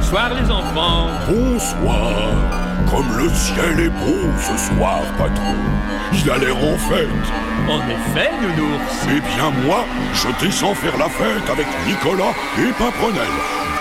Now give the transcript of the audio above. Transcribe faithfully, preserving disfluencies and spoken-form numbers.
Bonsoir les enfants. Bonsoir. Comme le ciel est beau ce soir, patron. Il a l'air en fête. En effet, nounours. Eh bien moi, je descends faire la fête avec Nicolas et Pimprenel.